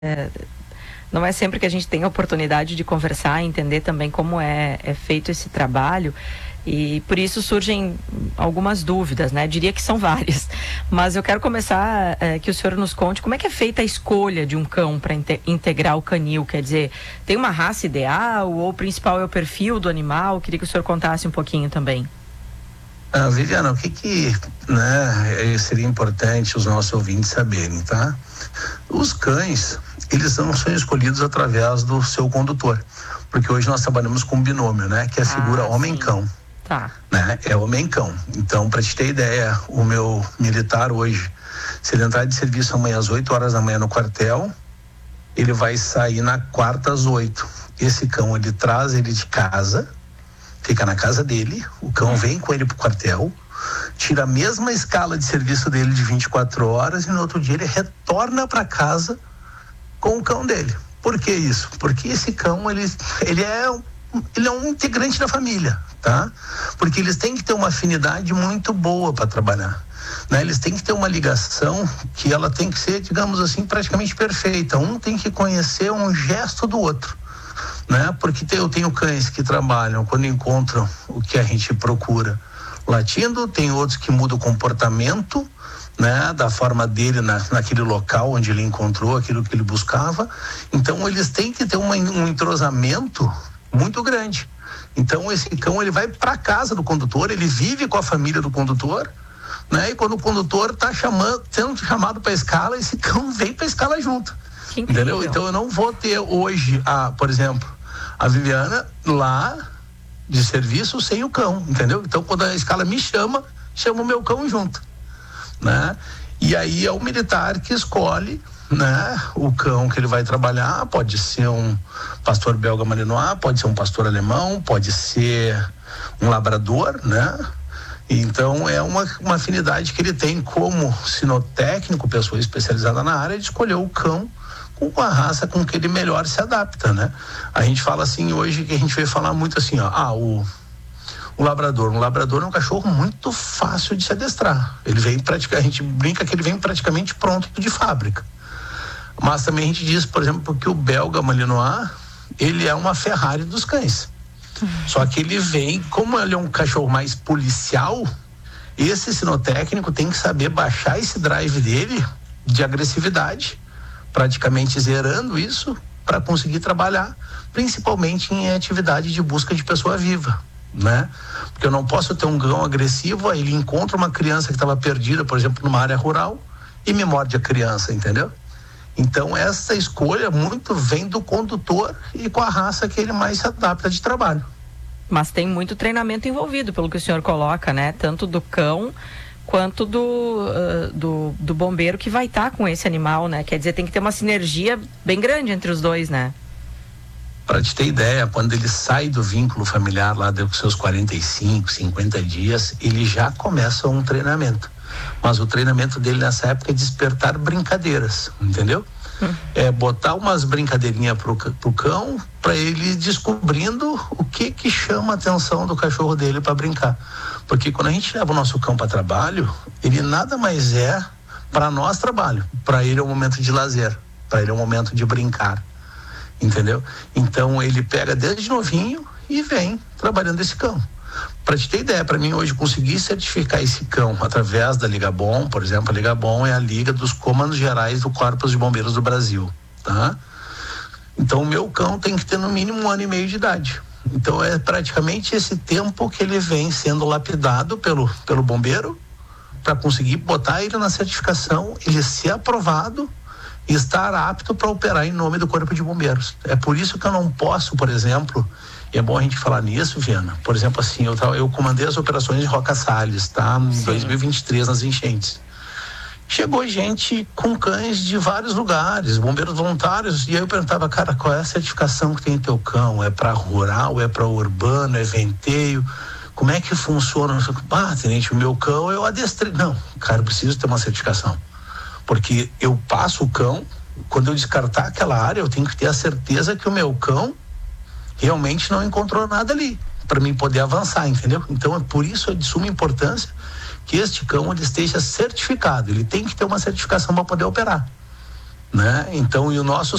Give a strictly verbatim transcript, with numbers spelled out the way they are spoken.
É, não é sempre que a gente tem a oportunidade de conversar e entender também como é, é feito esse trabalho, e por isso surgem algumas dúvidas, né? Diria que são várias, mas eu quero começar é, que o senhor nos conte como é que é feita a escolha de um cão para inte- integrar o canil. Quer dizer, tem uma raça ideal ou o principal é o perfil do animal? Queria que o senhor contasse um pouquinho também. Ah, Viviana, o que que, né, seria importante os nossos ouvintes saberem, tá? Os cães, eles não são escolhidos através do seu condutor, porque hoje nós trabalhamos com um binômio, né, que é a figura Ah, homem-cão, tá. né, é homem-cão. Então, para te ter ideia, o meu militar hoje, se ele entrar de serviço amanhã às oito horas da manhã no quartel, ele vai sair na quarta às oito. Esse cão, ele traz ele de casa, fica na casa dele, o cão vem com ele pro quartel, tira a mesma escala de serviço dele de vinte e quatro horas e no outro dia ele retorna para casa com o cão dele. Por que isso? Porque esse cão, ele, ele, é, ele é um integrante da família, tá? Porque eles têm que ter uma afinidade muito boa para trabalhar, né? Eles têm que ter uma ligação que ela tem que ser, digamos assim, praticamente perfeita. Um tem que conhecer um gesto do outro, né? Porque eu tenho cães que trabalham quando encontram o que a gente procura latindo, tem outros que mudam o comportamento, né, da forma dele na, naquele local onde ele encontrou aquilo que ele buscava. Então eles têm que ter uma, um entrosamento muito grande. Então esse cão, ele vai para casa do condutor, ele vive com a família do condutor, né? E quando o condutor tá chamando, sendo chamado para escala, esse cão vem para escala junto. Entendeu? Então eu não vou ter hoje, a, por exemplo, a Viviana lá de serviço sem o cão, entendeu? Então quando a escala me chama, chama o meu cão junto, né? E aí é o militar que escolhe, né, o cão que ele vai trabalhar. Pode ser um pastor belga malinois, pode ser um pastor alemão, pode ser um labrador, né? Então é uma, uma afinidade que ele tem como sinotécnico, pessoa especializada na área, de escolher o cão com a raça com que ele melhor se adapta, né? A gente fala assim hoje, que a gente vai falar muito assim, ó, ah, o, o labrador, um labrador é um cachorro muito fácil de se adestrar. Ele vem praticamente, a gente brinca que ele vem praticamente pronto de fábrica. Mas também a gente diz, por exemplo, que o belga malinois, ele é uma Ferrari dos cães. Só que ele vem, como ele é um cachorro mais policial, esse sinotécnico tem que saber baixar esse drive dele de agressividade, praticamente zerando isso para conseguir trabalhar, principalmente em atividade de busca de pessoa viva, né? Porque eu não posso ter um cão agressivo, aí ele encontra uma criança que estava perdida, por exemplo, numa área rural, e me morde a criança, entendeu? Então essa escolha muito vem do condutor e com a raça que ele mais se adapta de trabalho. Mas tem muito treinamento envolvido, pelo que o senhor coloca, né? Tanto do cão quanto do, uh, do, do bombeiro que vai estar tá com esse animal, né? Quer dizer, tem que ter uma sinergia bem grande entre os dois, né? Para te ter ideia, quando ele sai do vínculo familiar lá dos seus quarenta e cinco, cinquenta dias, ele já começa um treinamento. Mas o treinamento dele nessa época é despertar brincadeiras, entendeu? Hum. É botar umas brincadeirinhas pro, pro cão, para ele ir descobrindo o que que chama a atenção do cachorro dele para brincar. Porque quando a gente leva o nosso cão para trabalho, ele nada mais é para nós trabalho. Para ele é um momento de lazer, para ele é um momento de brincar, entendeu? Então ele pega desde novinho e vem trabalhando esse cão. Para te ter ideia, para mim hoje conseguir certificar esse cão através da Ligabom, por exemplo, a Ligabom é a Liga dos Comandos Gerais do Corpo de Bombeiros do Brasil, tá? Então o meu cão tem que ter no mínimo um ano e meio de idade. Então é praticamente esse tempo que ele vem sendo lapidado pelo, pelo bombeiro para conseguir botar ele na certificação, ele ser aprovado e estar apto para operar em nome do Corpo de Bombeiros. É por isso que eu não posso, por exemplo, e é bom a gente falar nisso, Viana, por exemplo, assim, eu, eu comandei as operações de Roca Salles, tá? Em Sim. dois mil e vinte e três, nas enchentes. Chegou gente com cães de vários lugares, bombeiros voluntários, e aí eu perguntava, cara, qual é a certificação que tem teu cão? É para rural, é para urbano, é venteio? Como é que funciona? Eu falei, ah, tenente, o meu cão eu adestrei. Não, cara, eu preciso ter uma certificação. Porque eu passo o cão, quando eu descartar aquela área, eu tenho que ter a certeza que o meu cão realmente não encontrou nada ali, para mim poder avançar, entendeu? Então é por isso é de suma importância que este cão ele esteja certificado, ele tem que ter uma certificação para poder operar. né? Então, e os nossos